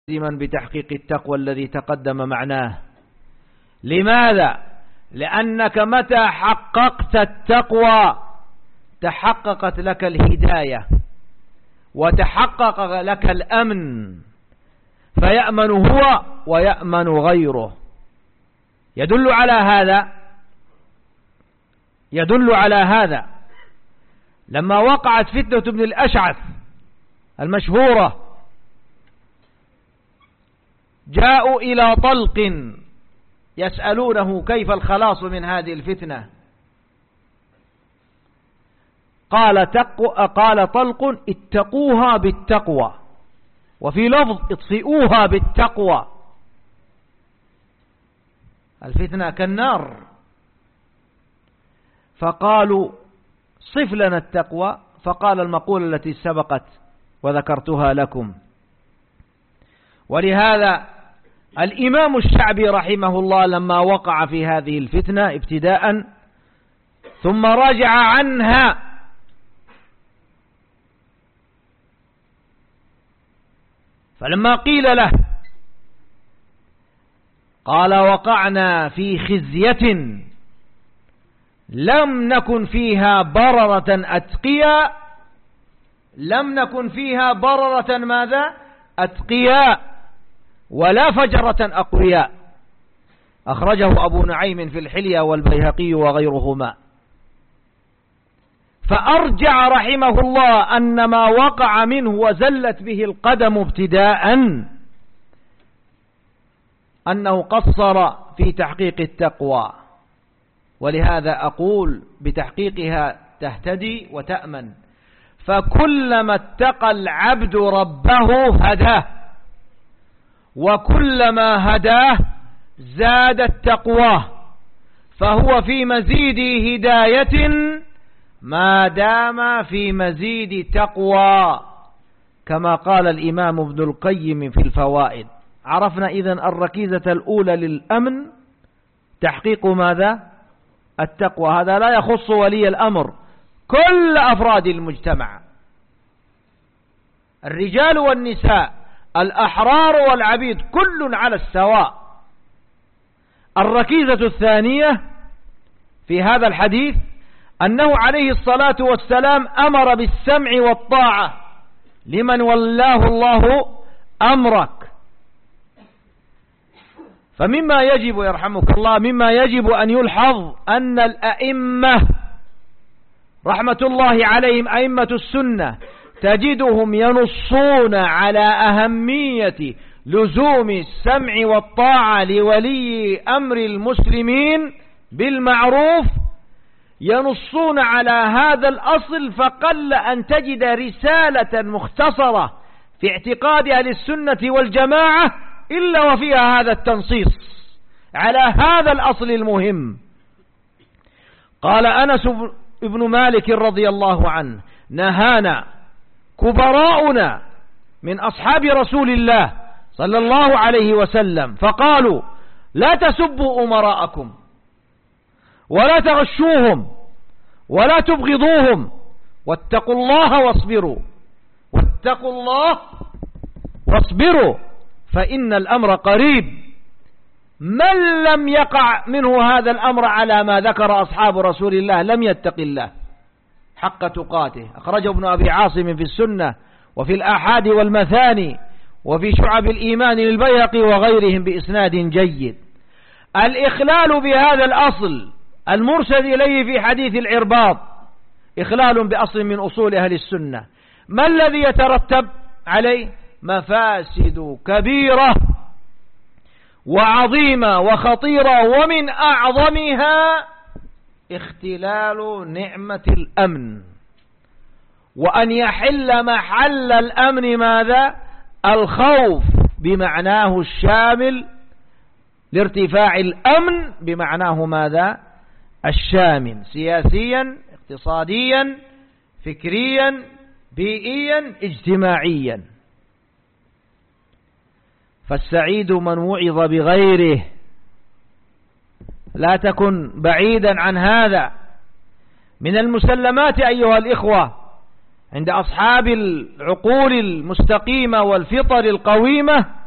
جازما بتحقيق التقوى الذي تقدم معناه. لماذا؟ لأنك متى حققت التقوى تحققت لك الهداية وتحقق لك الأمن، فيأمن هو ويأمن غيره. يدل على هذا لما وقعت فتنة ابن الأشعث المشهورة، جاءوا إلى طلق يسألونه كيف الخلاص من هذه الفتنة، قال طلق اتقوها بالتقوى، وفي لفظ اطفئوها بالتقوى. الفتنة كالنار، فقالوا صف لنا التقوى، فقال المقولة التي سبقت وذكرتها لكم. ولهذا الإمام الشعبي رحمه الله لما وقع في هذه الفتنة ابتداء ثم رجع عنها فلما قيل له قال وقعنا في خزية لم نكن فيها بررة أتقياء، لم نكن فيها بررة ماذا؟ أتقياء، ولا فجرة أقوياء. أخرجه أبو نعيم في الحلية والبيهقي وغيرهما. فأرجع رحمه الله أن ما وقع منه وزلت به القدم ابتداء أنه قصر في تحقيق التقوى. ولهذا أقول بتحقيقها تهتدي وتأمن، فكلما اتقى العبد ربه هداه، وكلما هداه زادت تقواه، فهو في مزيد هداية ما دام في مزيد تقوى، كما قال الإمام ابن القيم في الفوائد. عرفنا إذن الركيزة الأولى للأمن تحقيق ماذا؟ التقوى. هذا لا يخص ولي الأمر، كل أفراد المجتمع، الرجال والنساء، الأحرار والعبيد، كل على السواء. الركيزة الثانية في هذا الحديث أنه عليه الصلاة والسلام أمر بالسمع والطاعة لمن ولاه الله أمرك. فمما يجب يرحمك الله مما يجب أن يلحظ أن الأئمة رحمة الله عليهم أئمة السنة تجدهم ينصون على أهمية لزوم السمع والطاعة لولي أمر المسلمين بالمعروف، ينصون على هذا الأصل. فقل أن تجد رسالة مختصرة في اعتقاد أهل السنة والجماعة إلا وفيها هذا التنصيص على هذا الأصل المهم. قال أنس بن مالك رضي الله عنه نهانا كبراؤنا من أصحاب رسول الله صلى الله عليه وسلم فقالوا لا تسبوا أمراءكم ولا تغشوهم ولا تبغضوهم واتقوا الله واصبروا، واتقوا الله واصبروا فإن الأمر قريب. من لم يقع منه هذا الأمر على ما ذكر أصحاب رسول الله لم يتق الله حق تقاته. أخرجه ابن أبي عاصم في السنة وفي الآحاد والمثاني وفي شعب الإيمان للبيهقي وغيرهم بإسناد جيد. الإخلال بهذا الأصل المرشد إليه في حديث العرباض إخلال بأصل من أصول أهل السنة. ما الذي يترتب عليه؟ مفاسد كبيرة وعظيمة وخطيرة، ومن أعظمها اختلال نعمة الأمن، وأن يحل محل الأمن ماذا؟ الخوف بمعناه الشامل، لارتفاع الأمن بمعناه ماذا؟ الشامل، سياسيا اقتصاديا فكريا بيئيا اجتماعيا. فالسعيد من وعظ بغيره، لا تكن بعيدا عن هذا. من المسلمات أيها الإخوة عند أصحاب العقول المستقيمة والفطر القويمة